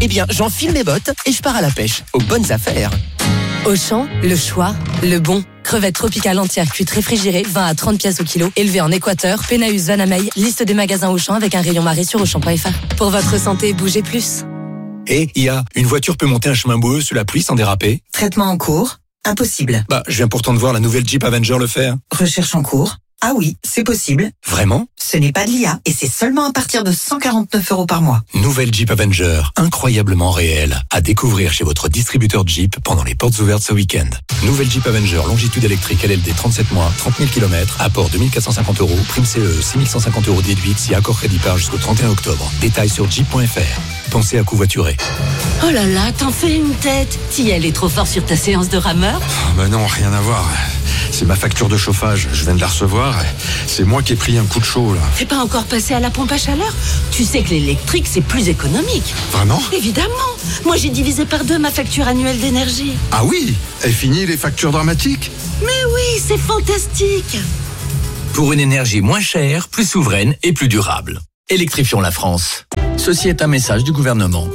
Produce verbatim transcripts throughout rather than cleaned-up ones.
Eh bien, j'enfile mes bottes et je pars à la pêche. Aux bonnes affaires. Auchan, le choix, le bon. Crevettes tropicales entières cuites réfrigérées, vingt à trente pièces au kilo, élevées en Équateur, Pénaus, Vanamey. Liste des magasins Auchan avec un rayon marée sur auchan point f r. Pour votre santé, bougez plus. Et I A, une voiture peut monter un chemin boueux sous la pluie sans déraper? Traitement en cours. Impossible. Bah, je viens pourtant de voir la nouvelle Jeep Avenger le faire. Recherche en cours. Ah oui, c'est possible. Vraiment? Ce n'est pas de l'I A et c'est seulement à partir de cent quarante-neuf euros par mois. Nouvelle Jeep Avenger, incroyablement réelle. À découvrir chez votre distributeur Jeep pendant les portes ouvertes ce week-end. Nouvelle Jeep Avenger, longitude électrique L L D trente-sept mois, trente mille kilomètres, apport deux mille quatre cent cinquante euros, prime C E E six mille cent cinquante euros déduite si accord crédit par jusqu'au trente et un octobre. Détails sur jeep point f r. Pensez à covoiturer. Oh là là, t'en fais une tête. T'y allais trop fort sur ta séance de rameur? Oh bah non, rien à voir. C'est ma facture de chauffage, je viens de la recevoir. C'est moi qui ai pris un coup de chaud là. T'es pas encore passé à la pompe à chaleur? Tu sais que l'électrique c'est plus économique. Vraiment? Évidemment. Moi j'ai divisé par deux ma facture annuelle d'énergie. Ah oui? Et fini les factures dramatiques? Mais oui, c'est fantastique. Pour une énergie moins chère, plus souveraine et plus durable. Électrifions la France. Ceci est un message du gouvernement.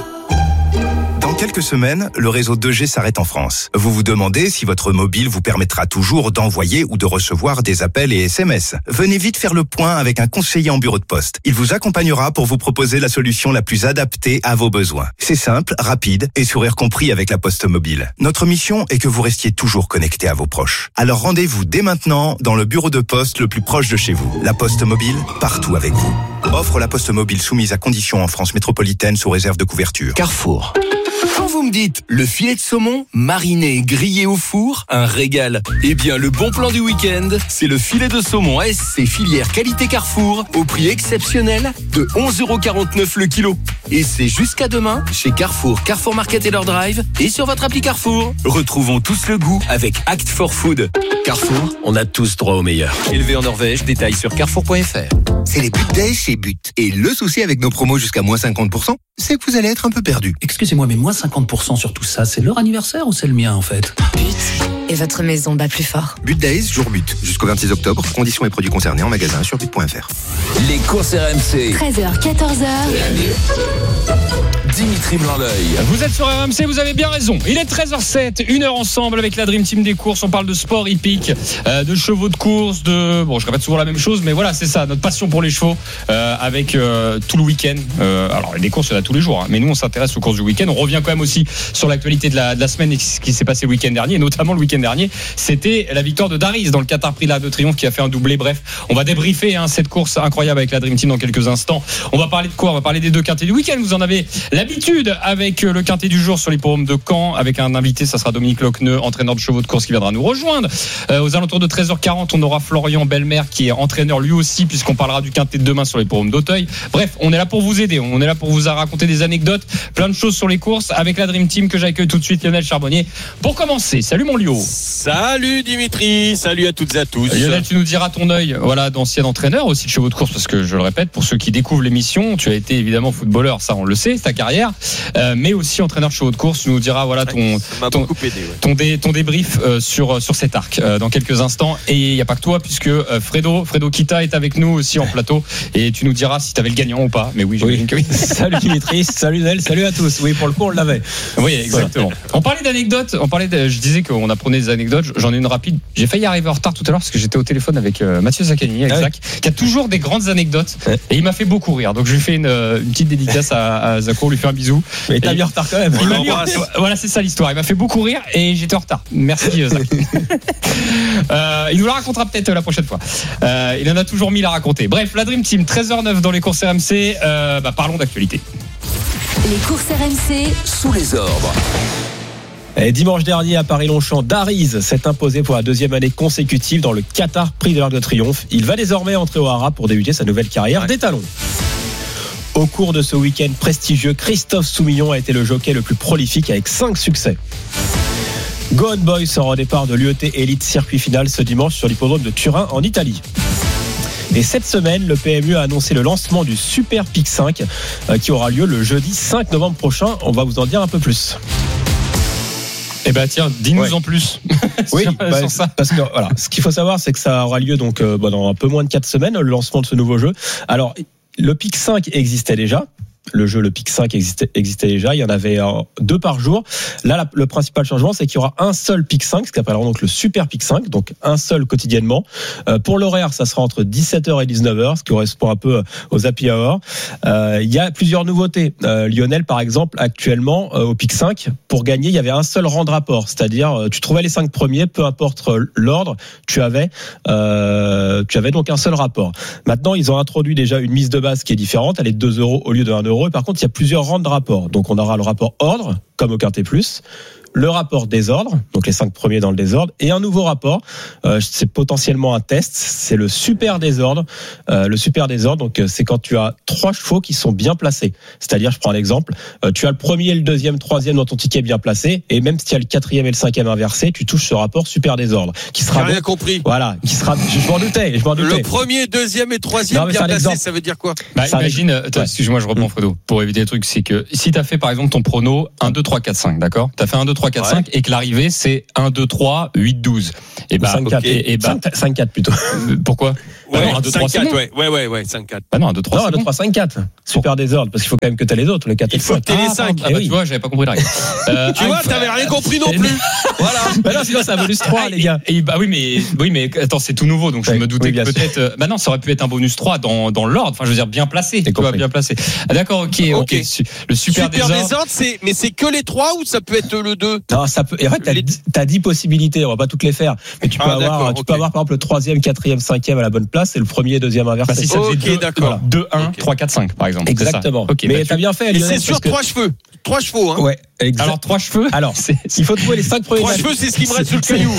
Dans quelques semaines, le réseau deux G s'arrête en France. Vous vous demandez si votre mobile vous permettra toujours d'envoyer ou de recevoir des appels et S M S. Venez vite faire le point avec un conseiller en bureau de poste. Il vous accompagnera pour vous proposer la solution la plus adaptée à vos besoins. C'est simple, rapide et sourire compris avec la Poste Mobile. Notre mission est que vous restiez toujours connecté à vos proches. Alors rendez-vous dès maintenant dans le bureau de poste le plus proche de chez vous. La Poste Mobile, partout avec vous. Offre la Poste Mobile soumise à conditions en France métropolitaine sous réserve de couverture. Carrefour. Quand vous me dites le filet de saumon, mariné, grillé au four, un régal. Eh bien, le bon plan du week-end, c'est le filet de saumon S C filière qualité Carrefour au prix exceptionnel de onze euros quarante-neuf le kilo. Et c'est jusqu'à demain chez Carrefour, Carrefour Market et leur drive et sur votre appli Carrefour. Retrouvons tous le goût avec Act for Food. Carrefour, on a tous droit au meilleur. Élevé en Norvège, détails sur carrefour point f r. C'est les But Days chez But. Et le souci avec nos promos jusqu'à moins cinquante pour cent, c'est que vous allez être un peu perdu. Excusez-moi, mais moins cinquante pour cent sur tout ça, c'est leur anniversaire ou c'est le mien en fait? But. Et votre maison bat plus fort. But Days, jour but. Jusqu'au vingt-six octobre. Conditions et produits concernés en magasin sur but point f r. Les courses R M C. treize heures, quatorze heures. Dimitri Blanc-L'œil. Vous êtes sur R M C, vous avez bien raison. Il est treize heures sept, une heure ensemble avec la Dream Team des courses. On parle de sport hippique, euh, de chevaux de course, de... Bon, je répète souvent la même chose, mais voilà, c'est ça, notre passion pour les chevaux, euh, avec euh, tout le week-end. Euh, alors, des courses, il y en a tous les jours, hein, mais nous, on s'intéresse aux courses du week-end. On revient quand même aussi sur l'actualité de la, de la semaine et ce qui s'est passé le week-end dernier, et notamment le week-end dernier, c'était la victoire de Daris dans le Qatar Prix de Triomphe qui a fait un doublé. Bref, on va débriefer hein, cette course incroyable avec la Dream Team dans quelques instants. On va parler de quoi? On va parler des deux quintés du week-end. Vous en avez l'habitude avec le quintet du jour sur l'hippodrome de Caen, avec un invité, ça sera Dominique Lochneux, entraîneur de chevaux de course qui viendra nous rejoindre. Euh, aux alentours de treize heures quarante, on aura Florian Belmer qui est entraîneur lui aussi, puisqu'on parlera du quintet de demain sur l'hippodrome d'Auteuil. Bref, on est là pour vous aider, on est là pour vous raconter des anecdotes, plein de choses sur les courses avec la Dream Team que j'accueille tout de suite, Lionel Charbonnier. Pour commencer, salut mon Lio. Salut Dimitri, salut à toutes et à tous. Lionel, tu nous diras ton œil, voilà, d'ancien entraîneur aussi de chevaux de course, parce que je le répète, pour ceux qui découvrent l'émission, tu as été évidemment footballeur, ça on le sait, c'est ta carrière, euh, mais aussi entraîneur de chevaux de course. Tu nous diras voilà ton ton, aidé, ouais. ton, dé, ton débrief euh, sur sur cet arc euh, dans quelques instants. Et il n'y a pas que toi, puisque euh, Fredo Fredo Kita est avec nous aussi en plateau, et tu nous diras si tu avais le gagnant ou pas. Mais oui, j'imagine oui. que oui. Salut Dimitri, salut Nel, salut à tous. Oui, pour le coup on l'avait. Oui, exactement. Voilà. On parlait d'anecdotes, on parlait de, je disais qu'on apprenait des anecdotes. J'en ai une rapide. J'ai failli arriver en retard tout à l'heure parce que j'étais au téléphone avec euh, Mathieu Zaccagni, avec ah Zach, oui. qui a toujours des grandes anecdotes, ouais. et il m'a fait beaucoup rire. Donc je lui fais une, une petite dédicace à, à Zacco, on lui fait un bisou. Mais t'as mis en retard quand même. Il m'a mis en... Voilà, c'est ça l'histoire. Il m'a fait beaucoup rire et j'étais en retard. Merci Zach. euh, il nous la racontera peut-être la prochaine fois. Euh, il en a toujours mis à raconter. Bref, la Dream Team, treize heures neuf dans les courses R M C. Euh, bah, parlons d'actualité. Les courses R M C sous les ordres. Et dimanche dernier à Paris-Longchamp, Daris s'est imposé pour la deuxième année consécutive dans le Qatar Prix de l'Arc de Triomphe. Il va désormais entrer au Haras pour débuter sa nouvelle carrière ouais. des talons. Au cours de ce week-end prestigieux, Christophe Soumillon a été le jockey le plus prolifique avec cinq succès. Go On Boy sera au départ de l'U E T Elite Circuit Final ce dimanche sur l'hippodrome de Turin en Italie. Et cette semaine, le P M U a annoncé le lancement du Super Pic cinq euh, qui aura lieu le jeudi cinq novembre prochain. On va vous en dire un peu plus. Eh ben tiens, dis-nous ouais. en plus. Oui, sur, bah, sur ça. Parce que voilà, ce qu'il faut savoir, c'est que ça aura lieu donc euh, bah, dans un peu moins de quatre semaines, le lancement de ce nouveau jeu. Alors, le Pic cinq existait déjà. Le jeu, le Pic cinq existait, existait déjà. Il y en avait euh, deux par jour. Là, la, le principal changement, c'est qu'il y aura un seul Pic cinq, ce qu'on appelle donc le Super Pic cinq, donc un seul quotidiennement. Euh, pour l'horaire, ça sera entre dix-sept heures et dix-neuf heures, ce qui correspond un peu aux happy hours. Euh, il y a plusieurs nouveautés. Euh, Lionel, par exemple, actuellement, euh, au Pic cinq, pour gagner, il y avait un seul rang de rapport. C'est-à-dire, euh, tu trouvais les cinq premiers, peu importe l'ordre, tu avais, euh, tu avais donc un seul rapport. Maintenant, ils ont introduit déjà une mise de base qui est différente. Elle est de deux euros au lieu de un euro. Et par contre, il y a plusieurs rangs de rapport. Donc, on aura le rapport ordre, comme au Quintet Plus, le rapport désordre, donc les cinq premiers dans le désordre, et un nouveau rapport, euh, c'est potentiellement un test, c'est le super désordre. Euh, le super désordre, donc c'est quand tu as trois chevaux qui sont bien placés. C'est-à-dire, je prends un exemple, euh, tu as le premier, le deuxième, le troisième dans ton ticket bien placé, et même si tu as le quatrième et le cinquième inversé, tu touches ce rapport super désordre, qui sera. J'ai rien compris. Voilà, qui sera. Je m'en doutais, je m'en doutais. Le premier, deuxième et troisième bien placé, ça veut dire quoi? Bah, imagine, attends, ouais. excuse-moi, je reprends Fredo, pour éviter le truc, c'est que si tu as fait par exemple ton prono un, deux, trois, quatre, cinq, d'accord? Tu as fait un, deux, trois, quatre, cinq, et que l'arrivée c'est un, deux, trois, huit, douze. Et bah, cinq, quatre, et, et bah, cinq, quatre plutôt. Pourquoi? Ouais, non, un, deux, trois, cinq, quatre, ouais, ouais, ouais, ouais, cinq, quatre. Bah non, un, deux, trois, non, un, deux, trois, cinq, quatre. Super désordre, parce qu'il faut quand même que tu aies les autres, le quatre et il faut que tu aies les cinq. Ah, bah, oui. Tu vois, j'avais pas compris la règle. Euh, tu vois, t'avais rien compris non plus. Voilà. Bah non, sinon, c'est un bonus trois, les gars. Et, et, bah oui, mais, oui, mais, attends, c'est tout nouveau, donc je ouais, me doutais oui, que peut-être, euh, bah non, ça aurait pu être un bonus trois dans, dans l'ordre, enfin, je veux dire, bien placé. Tu vois, bien placé. Ah, d'accord, ok, ok. okay. Le super, super désordre. désordre, c'est, mais c'est que les trois ou ça peut être le deux? Non, ça peut, et en fait, t'as, les... t'as dix possibilités, on va pas toutes les faire. Mais tu peux ah, avoir, tu okay. peux avoir, par exemple, le troisième, quatrième, cinquième à la bonne place et le premier, deuxième inversé. Bah, si ça ok, deux, d'accord. deux, un, trois, quatre, cinq, par exemple. Exactement. Okay, mais bah, t'as bien fait, et c'est sur trois cheveux. Trois chevaux, hein. Ouais. Exact. Alors, trois cheveux. Alors, c'est, il faut trouver les cinq premiers. Trois cheveux, c'est ce qui me reste sur le caillou.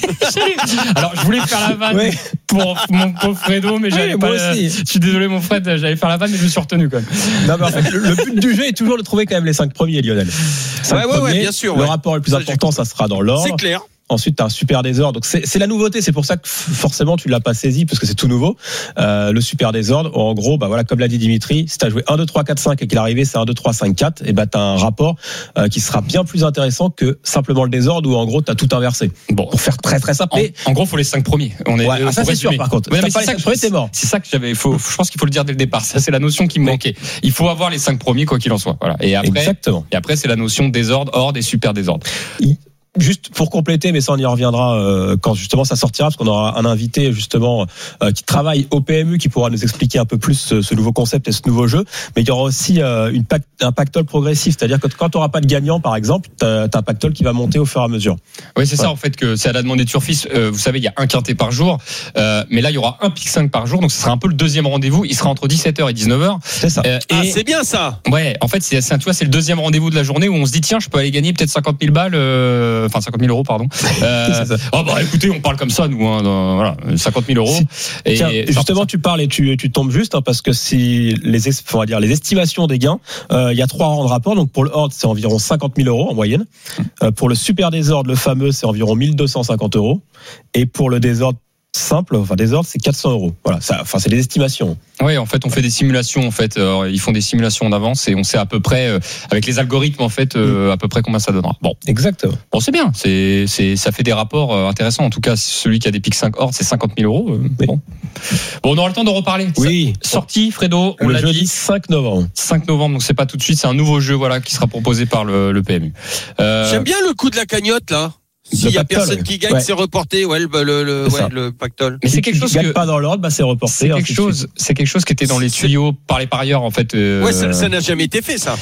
Alors, je voulais faire la vanne ouais. pour mon pauvre Fredo, mais j'avais oui, pas. Moi aussi. Je suis désolé, mon Fred, j'allais faire la vanne, mais je me suis retenu quand même. Non, mais en fait, le, le but du jeu est toujours de trouver quand même les cinq premiers, Lionel. Cinq ouais, ouais, premiers, ouais, bien sûr. Le ouais. rapport le plus ça, important, ça sera dans l'ordre. C'est clair. Ensuite, tu as un super désordre. Donc, c'est, c'est la nouveauté. C'est pour ça que forcément, tu ne l'as pas saisi parce que c'est tout nouveau. Euh, le super désordre, en gros, bah voilà, comme l'a dit Dimitri, si tu as joué un, deux, trois, quatre, cinq et qu'il est arrivé, c'est un, deux, trois, cinq, quatre, et bah, tu as un rapport euh, qui sera bien plus intéressant que simplement le désordre où, en gros, tu as tout inversé. Bon, pour faire très, très simple. En, mais... en gros, il faut les cinq premiers. On est, ouais, ah, ça, c'est sûr, par contre. Ouais, mais pas c'est, ça que, premiers, t'es mort. C'est ça que j'avais. Faut, je pense qu'il faut le dire dès le départ. Ça, c'est la notion qui me manquait. Il faut avoir les cinq premiers, quoi qu'il en soit. Voilà. Et après, exactement. Et après, c'est la notion désordre, ordre et super désordre. Il... Juste pour compléter, mais ça on y reviendra euh, quand justement ça sortira, parce qu'on aura un invité justement euh, qui travaille au P M U qui pourra nous expliquer un peu plus ce, ce nouveau concept et ce nouveau jeu. Mais il y aura aussi euh, une pact, un pactole progressif, c'est-à-dire que quand tu n'auras pas de gagnant par exemple, tu as un pactole qui va monter au fur et à mesure. Oui, c'est ouais. ça en fait que c'est à la demande des Turfis. Euh, vous savez, il y a un quintet par jour, euh, mais là il y aura un Pic cinq par jour, donc ce sera un peu le deuxième rendez-vous. Il sera entre dix-sept heures et dix-neuf heures. C'est ça. Euh, ah, et c'est bien ça. Ouais, en fait c'est, c'est tu vois, c'est le deuxième rendez-vous de la journée où on se dit tiens, je peux aller gagner peut-être cinquante mille balles, euh, enfin cinquante mille euros pardon. Euh, oh bah écoutez, on parle comme ça nous, hein, dans, voilà, cinquante mille euros. Et tiens, justement, tu parles et tu, tu tombes juste hein, parce que si les, on va dire les estimations des gains, euh, il y a trois rangs de rapport. Donc pour le ordre, c'est environ cinquante mille euros en moyenne. Euh, pour le super désordre, le fameux, c'est environ mille deux cent cinquante euros. Et pour le désordre simple, enfin désordre, c'est quatre cents euros. Voilà, ça, enfin c'est des estimations. Oui, en fait, on fait des simulations. En fait, euh, ils font des simulations d'avance et on sait à peu près, euh, avec les algorithmes, en fait, euh, à peu près combien ça donnera. Bon, exactement. Bon, c'est bien. C'est, c'est, ça fait des rapports euh, intéressants. En tout cas, celui qui a des Pic cinq ordre, c'est cinquante mille euros. Euh, oui. Bon. Bon, on aura le temps de reparler. Oui. Sortie, Fredo. On le l'a jeudi dit. cinq novembre. cinq novembre, donc c'est pas tout de suite. C'est un nouveau jeu, voilà, qui sera proposé par le, le P M U. Euh... J'aime bien le coup de la cagnotte là. S'il y a personne qui gagne, ouais. c'est reporté, ouais, le, le, le, ouais, le pactole. Mais c'est quelque chose qui que pas dans l'ordre, bah c'est reporté. C'est quelque chose, c'est quelque chose qui était dans les tuyaux par les parieurs en fait. Euh... Ouais, ça, ça n'a jamais été fait ça.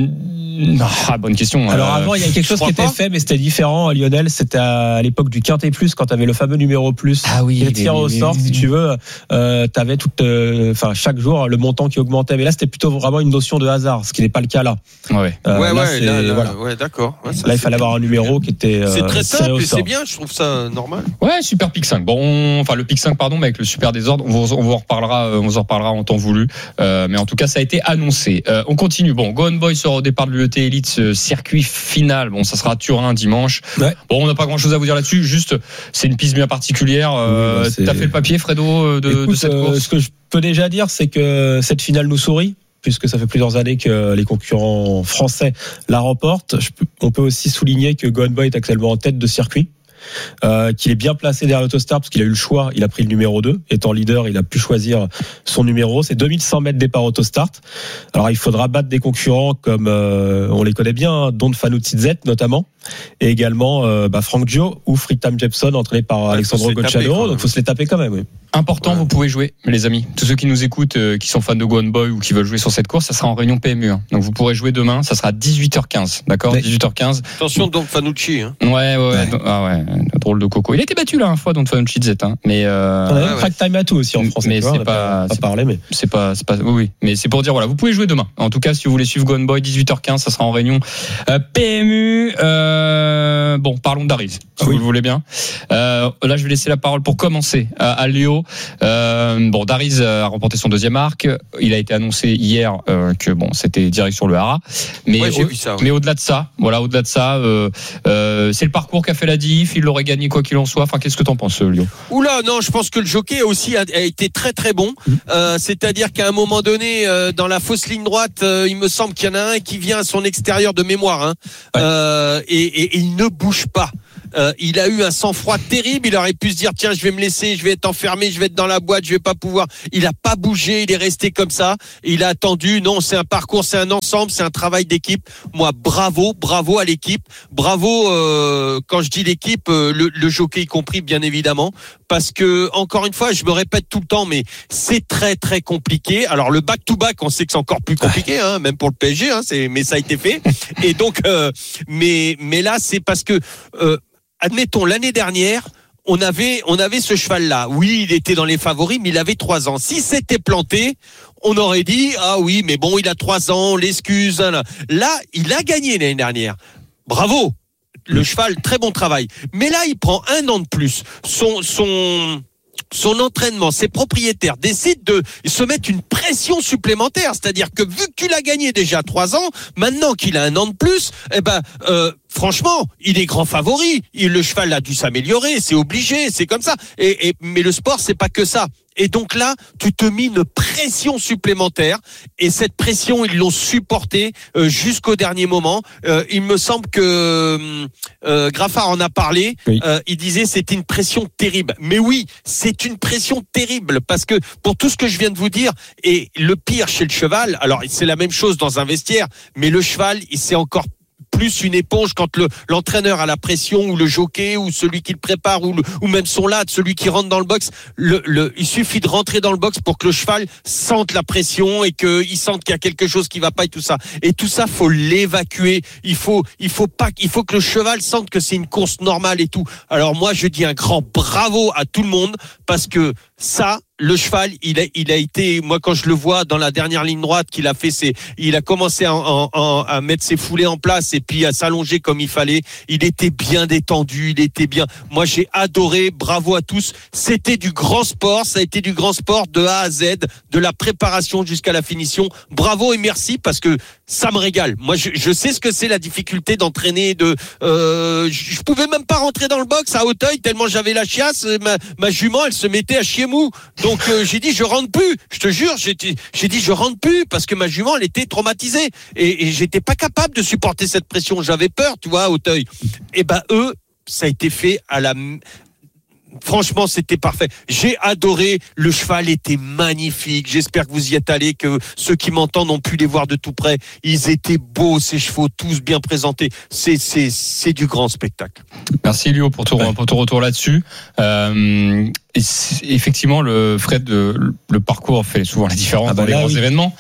Ah, bonne question. Alors euh, avant, il y a quelque chose qui était fait, mais c'était différent. Lionel, c'était à l'époque du Quintet Plus, quand tu avais le fameux numéro plus. Ah oui. Qui était tiré au sort, si tu veux. Euh, tu avais toute, enfin euh, chaque jour le montant qui augmentait. Mais là, c'était plutôt vraiment une notion de hasard, ce qui n'est pas le cas là. Ouais. Euh, ouais, là, ouais, là, là, voilà. ouais, d'accord. Ouais, ça, là, il fallait avoir un numéro qui était. C'est très simple et c'est bien. Je trouve ça normal. Ouais, super Pic cinq. Bon, on... enfin le Pic cinq, pardon, mais avec le super désordre, on vous, on vous en reparlera, on vous en reparlera en temps voulu. Euh, mais en tout cas, ça a été annoncé. Euh, on continue. Bon, Go On Boy sera au départ de l'U E T Elite. Circuit final, bon ça sera à Turin dimanche. Ouais. Bon on n'a pas grand chose à vous dire là-dessus, juste c'est une piste bien particulière. Euh, oui, bah, t'as fait le papier Fredo de, Écoute, de cette course. Euh, ce que je peux déjà dire c'est que cette finale nous sourit, puisque ça fait plusieurs années que les concurrents français la remportent. Je peux, on peut aussi souligner que Go On Boy est actuellement en tête de circuit. euh, qu'il est bien placé derrière l'autostart parce qu'il a eu le choix. Il a pris le numéro deux. Étant leader, il a pu choisir son numéro. C'est deux mille cent mètres départ autostart. Alors, il faudra battre des concurrents comme, euh, on les connaît bien, hein, Don Fanucci-Z notamment, et également euh, bah, Frank Gio ou Fritam Jepson, entraîné par ouais, Alexandro Gocciadoro. Donc, il faut se les taper quand même. Oui. Important, ouais. Vous pouvez jouer, les amis. Tous ceux qui nous écoutent, euh, qui sont fans de Go On Boy ou qui veulent jouer sur cette course, ça sera en réunion P M U. Hein. Donc, vous pourrez jouer demain. Ça sera à dix-huit heures quinze. D'accord, oui. dix-huit heures quinze. Attention, Don Fanucci. Hein. Ouais, ouais, ouais. Ah ouais, drôle de coco. Il a été battu là, une fois, Don Fanucci-Z. Hein. Mais euh, on a même Crack Time Atou aussi en français. Mais c'est pas, pas parlé, mais c'est pas, c'est pas, oui, oui. Mais c'est pour dire, voilà, vous pouvez jouer demain. En tout cas, si vous voulez suivre Go On Boy, dix-huit heures quinze, ça sera en réunion euh, P M U. Euh, bon, parlons d'Ariz, si oui. vous le voulez bien. Euh, là, je vais laisser la parole pour commencer à, à Léo. Euh, bon, Dariz a remporté son deuxième arc. Il a été annoncé hier euh, que bon, c'était direction le Hara. Mais, ouais, j'ai au, vu ça, ouais. mais au-delà de ça, voilà, au-delà de ça, euh, euh, c'est le parcours qui a fait la diff. Il l'aurait gagné quoi qu'il en soit. Enfin, qu'est-ce que t'en penses, Léo? Oula, non, je pense que le jockey aussi a, a été très très bon. Mmh. Euh, c'est-à-dire qu'à un moment donné, euh, dans la fausse ligne droite, euh, il me semble qu'il y en a un qui vient à son extérieur de mémoire, hein, ouais. euh, et, et, et il ne bouge pas. Euh, il a eu un sang-froid terrible. Il aurait pu se dire tiens, je vais me laisser, je vais être enfermé, je vais être dans la boîte, je vais pas pouvoir. Il a pas bougé, il est resté comme ça. Il a attendu. Non, c'est un parcours, c'est un ensemble, c'est un travail d'équipe. Moi, bravo, bravo à l'équipe, bravo. Euh, quand je dis l'équipe, euh, le, le jockey y compris, bien évidemment, parce que encore une fois, je me répète tout le temps, mais c'est très très compliqué. Alors le back-to-back, on sait que c'est encore plus compliqué, hein, même pour le P S G. Hein, c'est, mais ça a été fait. Et donc, euh, mais mais là, c'est parce que euh, admettons, l'année dernière, on avait, on avait ce cheval-là. Oui, il était dans les favoris, mais il avait trois ans. Si c'était planté, on aurait dit, ah oui, mais bon, il a trois ans, on l'excuse. Là, là, il a gagné l'année dernière. Bravo. Le cheval, très bon travail. Mais là, il prend un an de plus. Son, son, son entraînement, ses propriétaires décident de se mettre une pression supplémentaire. C'est-à-dire que vu qu'il a gagné déjà trois ans, maintenant qu'il a un an de plus, eh ben, euh, franchement, il est grand favori. Il, le cheval a dû s'améliorer, c'est obligé, c'est comme ça. Et, et, mais le sport, c'est pas que ça. Et donc là, tu te mets une pression supplémentaire. Et cette pression, ils l'ont supportée euh, jusqu'au dernier moment. Euh, il me semble que euh, Graffard en a parlé. Oui. Euh, il disait c'était une pression terrible. Mais oui, c'est une pression terrible parce que pour tout ce que je viens de vous dire, et le pire chez le cheval, alors c'est la même chose dans un vestiaire, mais le cheval, il s'est encore plus une éponge quand le, l'entraîneur a la pression ou le jockey ou celui qui le prépare ou, le, ou même son latte, celui qui rentre dans le box. Le, le, il suffit de rentrer dans le box pour que le cheval sente la pression et qu'il sente qu'il y a quelque chose qui va pas et tout ça. Et tout ça, faut l'évacuer. Il faut, il faut pas, il faut que le cheval sente que c'est une course normale et tout. Alors moi, je dis un grand bravo à tout le monde parce que ça, le cheval, il a, il a été, moi quand je le vois dans la dernière ligne droite, qu'il a fait ses, il a commencé à, à, à mettre ses foulées en place et puis à s'allonger comme il fallait. Il était bien détendu, il était bien. Moi j'ai adoré, bravo à tous. C'était du grand sport, ça a été du grand sport de A à Z, de la préparation jusqu'à la finition. Bravo et merci parce que ça me régale. Moi je, je sais ce que c'est la difficulté d'entraîner. De, euh, je, je pouvais même pas rentrer dans le box à Hauteuil tellement j'avais la chiasse. Ma, ma jument, elle se mettait à chier mou. Donc euh, j'ai dit je rentre plus. Je te jure, j'ai, j'ai dit je rentre plus parce que ma jument elle était traumatisée et, et j'étais pas capable de supporter cette pression. J'avais peur, tu vois, à Hauteuil. Et ben eux, ça a été fait à la. Franchement, c'était parfait. J'ai adoré. Le cheval était magnifique. J'espère que vous y êtes allés, que ceux qui m'entendent ont pu les voir de tout près. Ils étaient beaux, ces chevaux, tous bien présentés. C'est, c'est, c'est du grand spectacle. Merci, Léo, pour ton, ouais. pour ton retour là-dessus. Euh, effectivement, le Fred, le, le parcours fait souvent la différence ah bah dans là, les grands oui. événements.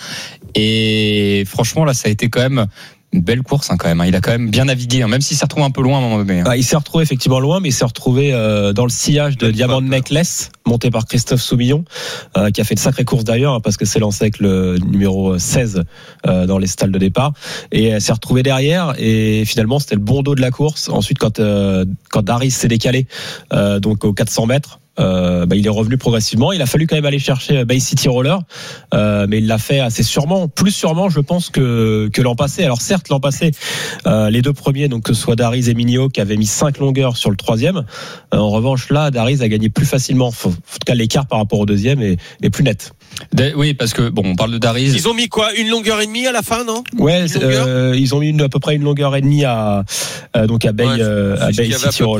Et franchement, là, ça a été quand même une belle course hein, quand même. Il a quand même bien navigué, hein, même s'il s'est retrouvé un peu loin à un moment donné. Hein. Ah, il s'est retrouvé effectivement loin, mais il s'est retrouvé euh, dans le sillage de Diamond Necklace, monté par Christophe Soumillon, euh, qui a fait de sacrées courses d'ailleurs, hein, parce que c'est lancé avec le numéro seize euh, dans les stalles de départ. Et elle s'est retrouvée derrière, et finalement c'était le bon dos de la course. Ensuite, quand euh, quand Dariz s'est décalé, euh, donc aux quatre cents mètres, Euh, bah, il est revenu progressivement. Il a fallu quand même aller chercher Bay City Roller, euh, mais il l'a fait assez sûrement, plus sûrement, je pense que que l'an passé. Alors certes, l'an passé, euh, les deux premiers, donc que ce soit Dariz et Mignot, qui avaient mis cinq longueurs sur le troisième. Euh, en revanche, là, Dariz a gagné plus facilement. Faut, en tout cas, l'écart par rapport au deuxième est, est plus net. Oui, parce que bon, on parle de Dariz. Ils ont mis quoi, une longueur et demie à la fin, non? Ouais, euh, ils ont mis une, à peu près une longueur et demie à euh, donc à Bay, ouais, euh, à Bay City Roller. Près, ouais.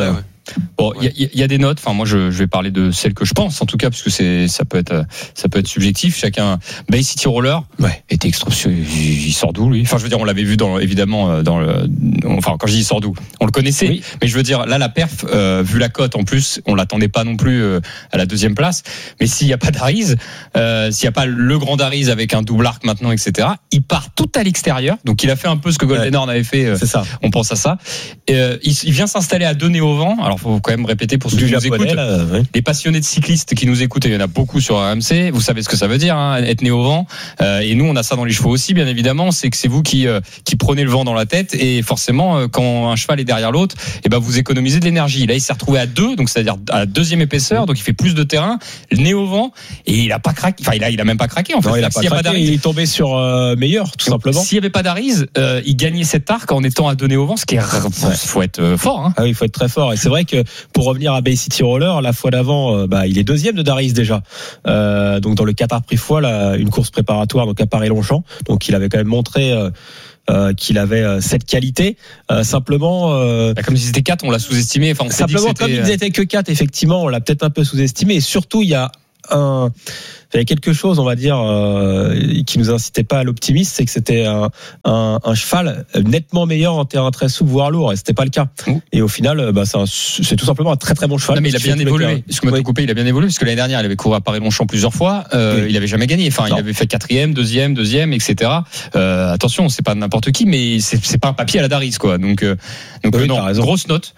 Bon, il y, y a des notes. Enfin, moi, je, je vais parler de celles que je pense, en tout cas, parce que c'est, ça peut être, ça peut être subjectif. Chacun. Bay City Roller ouais. était extraordinaire. Il, il sort d'où, lui? Enfin, je veux dire, on l'avait vu dans, évidemment, dans le. Enfin, quand je dis il sort d'où, on le connaissait. Oui. Mais je veux dire, là, la perf, euh, vu la cote, en plus, on l'attendait pas non plus euh, à la deuxième place. Mais s'il y a pas d'Ariz, euh, s'il y a pas le grand Ariz avec un double arc maintenant, et cetera, il part tout à l'extérieur. Donc, il a fait un peu ce que Goldenhorn ouais. avait fait. Euh, c'est ça. On pense à ça. Et, euh, il, il vient s'installer à Denain au vent. Alors, faut quand même répéter pour ceux qui nous écoutent. Là, ouais. Les passionnés de cyclistes qui nous écoutent, il y en a beaucoup sur R M C. Vous savez ce que ça veut dire, hein, être né au vent. Euh, et nous, on a ça dans les chevaux aussi, bien évidemment. C'est que c'est vous qui euh, qui prenez le vent dans la tête. Et forcément, euh, quand un cheval est derrière l'autre, et ben vous économisez de l'énergie. Là, il s'est retrouvé à deux, donc c'est-à-dire à la deuxième épaisseur, donc il fait plus de terrain, né au vent, et il a pas craqué. Enfin, il a il a même pas craqué. En fait, non, il a pas s'il craqué, y a pas il est tombé sur euh, meilleur, tout simplement. S'il y avait pas d'Ariz, euh, il gagnait cet arc en étant à Denain au vent, ce qui est ouais. faut être fort. Hein. Ah oui, il faut être très fort. Et c'est vrai que pour revenir à Bay City Roller, la fois d'avant, euh, bah, il est deuxième de Dariz déjà. Euh, donc dans le Qatar Prix Foy, là, une course préparatoire donc à Paris-Longchamp. Donc il avait quand même montré euh, euh, qu'il avait euh, cette qualité. Euh, simplement, euh, bah, comme ils étaient quatre, on l'a sous-estimé. Enfin, on simplement dit que comme ils étaient que quatre, effectivement, on l'a peut-être un peu sous-estimé. Et surtout, il y a un il y avait quelque chose, on va dire, euh, qui nous incitait pas à l'optimisme, c'est que c'était un, un, un cheval nettement meilleur en terrain très souple, voire lourd, et c'était pas le cas. Mmh. Et au final, bah, c'est, un, c'est tout simplement un très très bon cheval. Non, mais il a bien évolué. Ce que m'a oui. coupé, il a bien évolué, parce que l'année dernière, il avait couru à Paris-Longchamp plusieurs fois, euh, oui. il avait jamais gagné. Enfin, non. il avait fait quatrième, deuxième, deuxième, et cetera. Euh, attention, c'est pas n'importe qui, mais c'est, c'est pas un papier à la Dariz, quoi. Donc, euh, donc oui, non, grosse note.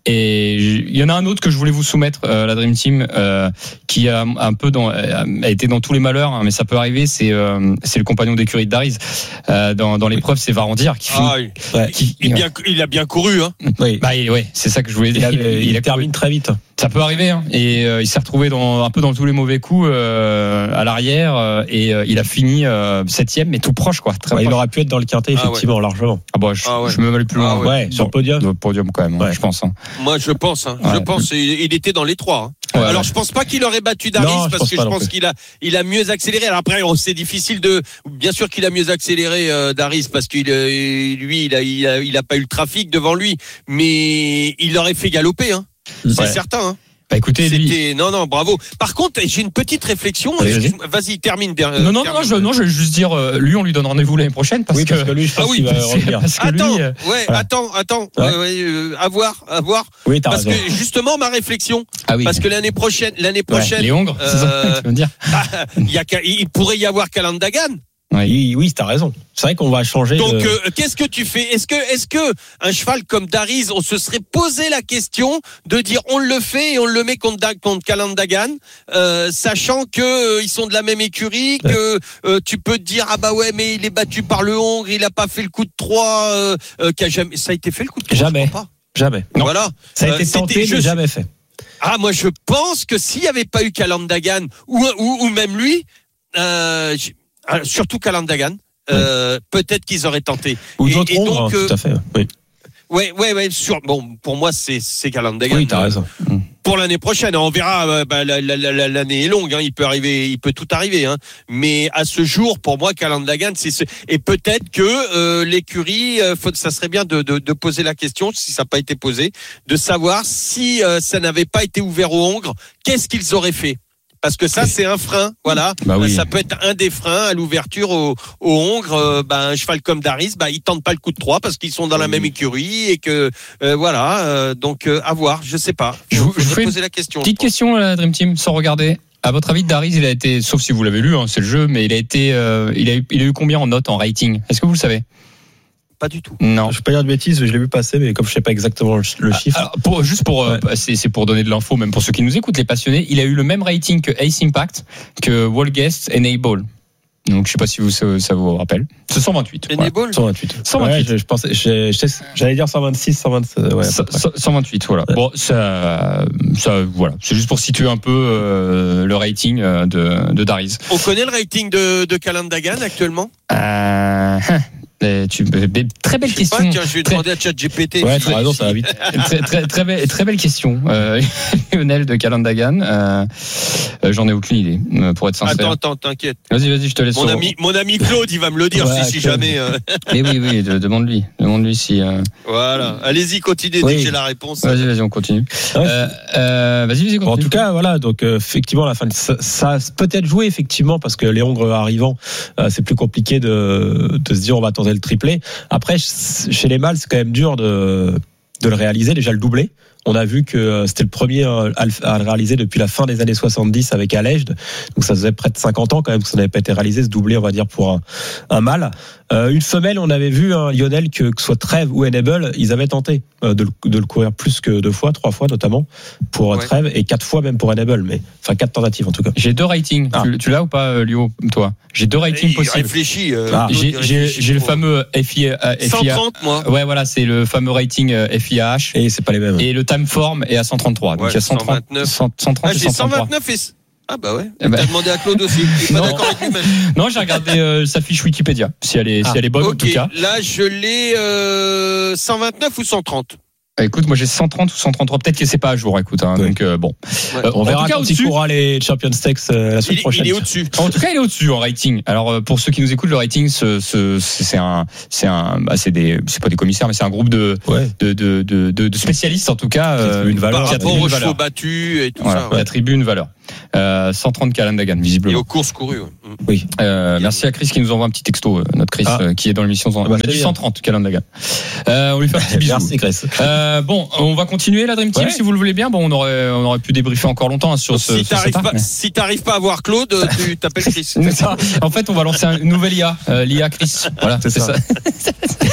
Et il y en a un autre que je voulais vous soumettre, euh, la Dream Team, euh, qui a un peu dans, a été dans tous les malheurs, hein, mais ça peut arriver. C'est, euh, c'est le compagnon d'écurie de Dariz. Euh, dans, dans l'épreuve, c'est Varandier qui, ah, il, ouais, qui il, bien, il a bien couru, hein. Oui, bah, ouais, c'est ça que je voulais dire. Il, il, il, il termine très vite. Ça peut arriver, hein. Et euh, il s'est retrouvé dans un peu dans tous les mauvais coups euh, à l'arrière, euh, et euh, il a fini euh, septième, mais tout proche, quoi. Très ouais, proche. Il aurait pu être dans le quintet, effectivement, ah, ouais. largement. Ah bah, je, ah, ouais. je me mets aller plus loin. Ah, ouais. ouais, sur le podium. Sur le podium, quand même, ouais. je pense. Hein. Moi, je pense. Hein. Ouais. Je pense. Il, il était dans les trois. Hein. Ouais, Alors, ouais. je pense pas qu'il aurait battu Dariz, non, parce que je pense qu'il a, il a mieux accéléré. Alors après, c'est difficile de. Bien sûr qu'il a mieux accéléré euh, Dariz, parce qu'il, euh, lui, il a, il a, il a pas eu le trafic devant lui, mais il l'aurait fait galoper. Hein. Ouais. C'est certain. Hein. Bah écoutez, C'était... lui... non non bravo. Par contre, j'ai une petite réflexion. Vas-y, vas-y. vas-y termine. Der... Non non termine. non, je, non, je vais juste dire, euh, lui, on lui donne rendez-vous l'année prochaine parce oui, que, parce que lui, je pense ah oui, qu'il va revenir. Parce que attends, lui, euh... ouais, voilà. attends, attends, ouais. euh, à voir, à voir. Oui, t'as parce raison. que justement, ma réflexion, ah oui. parce que l'année prochaine, l'année prochaine, ouais, les Hongres, euh, c'est ça que tu veux dire. il y a, il pourrait y avoir Calandagan. Oui, oui, t'as raison. C'est vrai qu'on va changer. Donc, de... euh, qu'est-ce que tu fais ? Est-ce que, est-ce que un cheval comme Dariz, on se serait posé la question de dire on le fait et on le met contre, contre Calandagan, euh, sachant que euh, ils sont de la même écurie, que euh, tu peux te dire ah bah ouais mais il est battu par le Hongre, il a pas fait le coup de trois, euh, euh, qu'a jamais, ça a été fait le coup de trois. Jamais, pas. jamais. Non. Voilà. Ça a été euh, tenté, mais je... jamais fait. Ah moi je pense que s'il y avait pas eu Calandagan ou ou, ou même lui. Euh, Alors, surtout Calandagan, euh, oui. peut-être qu'ils auraient tenté. Ou d'autres et, et donc, hein, euh, tout à fait. Oui. Ouais, ouais, ouais. Sur, bon, pour moi, c'est c'est Calandagan. Oui, t'as euh, raison. Pour l'année prochaine, on verra. Euh, bah, la, la, la, l'année est longue. Hein, il peut arriver, il peut tout arriver. Hein. Mais à ce jour, pour moi, Calandagan, c'est ce. Et peut-être que euh, l'écurie, euh, faut, ça serait bien de, de, de poser la question, si ça n'a pas été posé, de savoir si euh, ça n'avait pas été ouvert aux Hongres, qu'est-ce qu'ils auraient fait. Parce que ça, c'est un frein, voilà. Bah oui. Ça peut être un des freins à l'ouverture aux, aux Hongres. Euh, bah, un cheval comme Dariz, bah, ils tentent pas le coup de trois parce qu'ils sont dans la même écurie et que euh, voilà. Euh, donc euh, à voir, je sais pas. Je vous fais poser la question. Petite question, la Dream Team, sans regarder. À votre avis, Dariz, il a été, sauf si vous l'avez lu, hein, c'est le jeu, mais il a été, euh, il a eu, il a eu combien en notes en rating ? Est-ce que vous le savez ? Pas du tout. Non. Je vais pas dire de bêtises, je l'ai vu passer, mais comme je sais pas exactement le chiffre. Alors, pour, juste pour, ouais. euh, c'est, c'est pour donner de l'info, même pour ceux qui nous écoutent, les passionnés, il a eu le même rating que Ace Impact, que Wallguest et Enable. Donc, je sais pas si vous, ça, ça vous rappelle. C'est cent vingt-huit. Enable ouais. cent vingt-huit. cent vingt-huit. Ouais, je, je pensais, je, je, j'allais dire cent vingt-six, cent vingt, ouais. cent vingt-huit, voilà. Ouais. Bon, ça, ça, voilà. C'est juste pour situer un peu, euh, le rating de, de Dariz. On connaît le rating de, de Calandagan actuellement? Euh, Les, tu, très belle question. Pas, tiens, je vais demander à ChatGPT. Ouais, t'as raison, ça va vite. très, très, très, belle, très belle question. Euh, Lionel de Calandagan. Euh, euh, j'en ai aucune idée, pour être sincère. Attends, attends, t'inquiète. Vas-y, vas-y, je te laisse. Mon ami, mon ami Claude, il va me le dire ouais, si, si jamais. Euh... Mais oui, oui, demande-lui. Demande-lui si. Euh... Voilà. Allez-y, continuez oui. dès que j'ai la réponse. Vas-y, vas-y, on continue. Ouais. Euh, euh, vas-y, vas-y, continue. En tout cas, voilà. Donc, euh, effectivement, la fin, ça, ça a peut-être joué, effectivement, parce que les Hongres arrivant, euh, c'est plus compliqué de, de se dire on va tenter le triplé. Après, chez les mâles, c'est quand même dur de, de le réaliser. Déjà, le doublé. On a vu que c'était le premier à le réaliser depuis la fin des années soixante-dix avec Alleged. Donc ça faisait près de cinquante ans quand même que ça n'avait pas été réalisé, ce doublé, on va dire, pour un, un mâle. Euh, une femelle, on avait vu, hein, Lionel, que, que ce soit Trèves ou Enable, ils avaient tenté euh, de, de le courir plus que deux fois, trois fois notamment, pour ouais. Trèves, et quatre fois même pour Enable. Mais, enfin, quatre tentatives en tout cas. J'ai deux ratings. Ah. Tu, tu l'as ou pas, Lio, toi? J'ai deux ratings il possibles. Réfléchis. Euh, ah. J'ai, j'ai, j'ai le fameux F I A. cent trente, moi. Ouais, voilà, c'est le fameux rating F I A H. Et c'est pas les mêmes. Et le Timeform est à cent trente-trois. Donc ouais, il y a cent trente, cent vingt-neuf. cent trente ah, et j'ai cent trente-trois. cent vingt-neuf et... Ah bah ouais. Eh ben... T'as demandé à Claude aussi. Il est pas d'accord avec lui-même. Non, j'ai regardé euh, sa fiche Wikipédia. Si elle est, ah. si elle est bonne okay. en tout cas. Là, je l'ai euh, cent vingt-neuf ou cent trente. Écoute, moi j'ai cent trente ou cent trente-trois, peut-être que c'est pas à jour, écoute, hein, oui. donc euh, bon. Ouais. Euh, on verra quand il courra les Champions Stakes euh, la semaine il, prochaine. Il est au-dessus. En tout cas, il est au-dessus en rating. Alors euh, pour ceux qui nous écoutent, le rating, ce, ce, c'est un, c'est un, bah, c'est des, c'est pas des commissaires, mais c'est un groupe de, ouais. de, de, de, de, de spécialistes en tout cas, euh, une valeur, par rapport aux chevaux battus et tout voilà, ça. Ouais. Attribue une valeur. Euh, cent trente Calandagan, visiblement. Et aux courses courues. Ouais. Oui. Euh, merci à Chris qui nous envoie un petit texto, euh, notre Chris, ah. euh, qui est dans l'émission. On a dit cent trente Calandagan. Euh, on lui fait un petit bisou. Merci Chris. Euh, bon, on va continuer la Dream Team ouais. si vous le voulez bien. Bon, on aurait, on aurait pu débriefer encore longtemps hein, sur ce. Si t'arrives pas, mais... si t'arrives pas à voir Claude, tu t'appelles Chris. Ça, en fait, on va lancer une nouvelle I A, euh, l'I A Chris. Voilà, c'est, c'est ça. ça.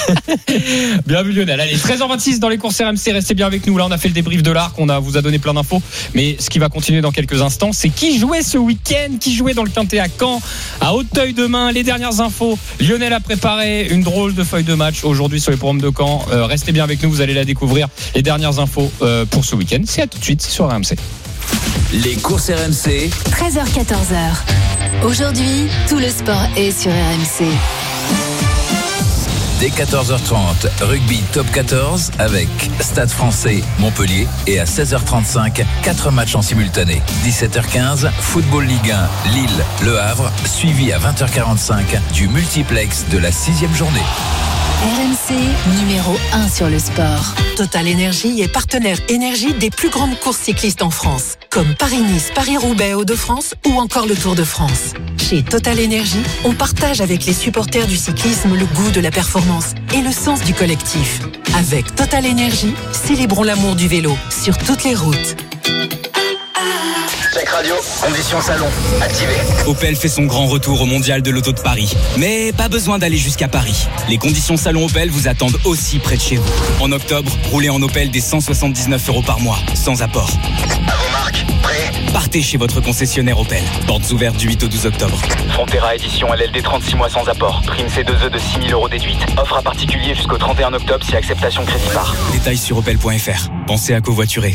Bien vu Lionel. Allez, treize heures vingt-six dans les courses R M C. Restez bien avec nous. Là, on a fait le débrief de l'Arc. On a vous a donné plein d'infos. Mais ce qui va continuer dans quelques instants, c'est qui jouait ce week-end, qui jouait dans le Quintet à Caen, à Hauteuil demain. Les dernières infos. Lionel a préparé une drôle de feuille de match aujourd'hui sur les programmes de Caen. Euh, restez bien avec nous. Vous allez la découvrir. Les dernières infos euh, pour ce week-end. C'est à tout de suite sur R M C. Les courses R M C. treize heures quatorze heures. Aujourd'hui, tout le sport est sur R M C. Dès quatorze heures trente, rugby top quatorze avec Stade Français Montpellier et à seize heures trente-cinq, quatre matchs en simultané. dix-sept heures quinze, Football Ligue un, Lille, Le Havre, suivi à vingt heures quarante-cinq du multiplex de la sixième journée. R M C, numéro un sur le sport. Total Énergie est partenaire énergie des plus grandes courses cyclistes en France, comme Paris-Nice, Paris-Roubaix, Hauts-de-France ou encore le Tour de France. Chez Total Énergie, on partage avec les supporters du cyclisme le goût de la performance et le sens du collectif. Avec Total Énergie, célébrons l'amour du vélo sur toutes les routes. Check radio, conditions salon, activé. Opel fait son grand retour au Mondial de l'Auto de Paris. Mais pas besoin d'aller jusqu'à Paris. Les conditions salon Opel vous attendent aussi près de chez vous. En octobre, roulez en Opel des cent soixante-dix-neuf euros par mois, sans apport. À vos marques, prêt ? Partez chez votre concessionnaire Opel. Portes ouvertes du huit au douze octobre. Frontera édition L L D trente-six mois sans apport. Prime C deux E de six mille euros déduite. Offre à particulier jusqu'au trente et un octobre si acceptation crédit par. Détails sur opel point f r. Pensez à covoiturer.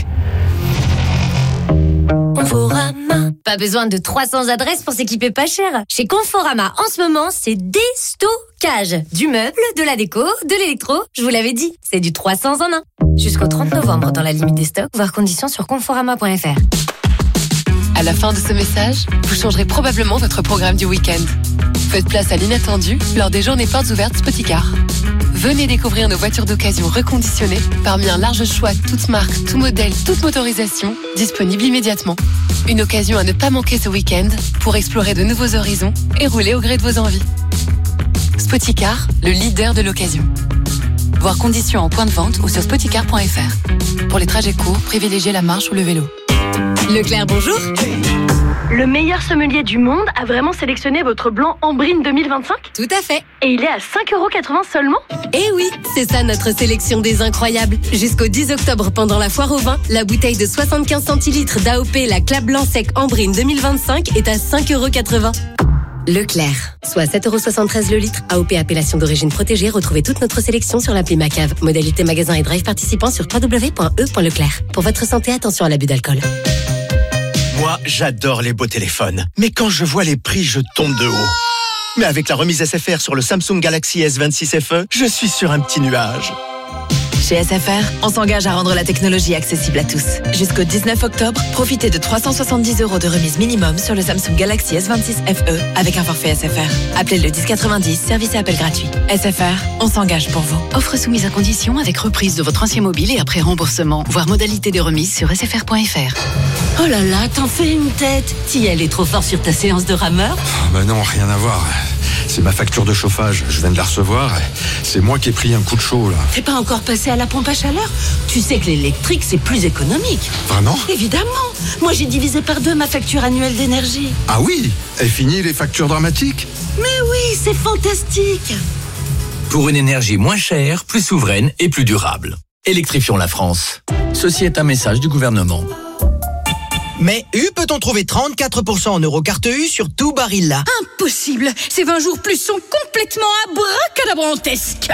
Conforama. Pas besoin de trois cents adresses pour s'équiper pas cher. Chez Conforama, en ce moment, c'est déstockage. Du meuble, de la déco, de l'électro. Je vous l'avais dit, c'est du trois cents en un. Jusqu'au trente novembre dans la limite des stocks, voir conditions sur conforama point f r. À la fin de ce message, vous changerez probablement votre programme du week-end. Faites place à l'inattendu lors des journées portes ouvertes Spoticar. Venez découvrir nos voitures d'occasion reconditionnées parmi un large choix toutes marques, tout modèle, toute motorisation, disponible immédiatement. Une occasion à ne pas manquer ce week-end pour explorer de nouveaux horizons et rouler au gré de vos envies. Spoticar, le leader de l'occasion. Voir conditions en point de vente ou sur spoticar point f r. Pour les trajets courts, privilégiez la marche ou le vélo. Leclerc, bonjour. Le meilleur sommelier du monde a vraiment sélectionné votre blanc Ambrine deux mille vingt-cinq ? Tout à fait. Et il est à cinq euros quatre-vingts seulement ? Eh oui, c'est ça notre sélection des incroyables. Jusqu'au dix octobre, pendant la foire au vin, la bouteille de soixante-quinze centilitres d'A O P, la Clap Blanc Sec Ambrine deux mille vingt-cinq est à cinq euros quatre-vingts. Leclerc, soit sept euros soixante-treize le litre. A O P appellation d'origine protégée. Retrouvez toute notre sélection sur l'appli Macave. Modalité magasin et drive participants sur w w w point e point leclerc. Pour votre santé, attention à l'abus d'alcool. Moi, j'adore les beaux téléphones. Mais quand je vois les prix, je tombe de haut. Mais avec la remise S F R sur le Samsung Galaxy S vingt-six F E, je suis sur un petit nuage. Chez S F R, on s'engage à rendre la technologie accessible à tous. Jusqu'au dix-neuf octobre, profitez de trois cent soixante-dix euros de remise minimum sur le Samsung Galaxy S vingt-six F E avec un forfait S F R. Appelez le dix quatre-vingt-dix, service et appel gratuit. S F R, on s'engage pour vous. Offre soumise à condition avec reprise de votre ancien mobile et après remboursement. Voir modalité de remise sur s f r point f r. Oh là là, t'en fais une tête. Tiel est trop fort sur ta séance de rameur. Oh, bah non, rien à voir. C'est ma facture de chauffage, je viens de la recevoir. C'est moi qui ai pris un coup de chaud là. T'es pas encore passé à la pompe à chaleur? Tu sais que l'électrique c'est plus économique. Vraiment? Évidemment. Moi j'ai divisé par deux ma facture annuelle d'énergie. Ah oui? Et fini les factures dramatiques? Mais oui, c'est fantastique. Pour une énergie moins chère, plus souveraine et plus durable. Électrifions la France. Ceci est un message du gouvernement. Mais U peut-on trouver trente-quatre pour cent en Eurocarte U sur tout Barilla? Impossible. Ces vingt jours plus sont complètement abracadabrantesques.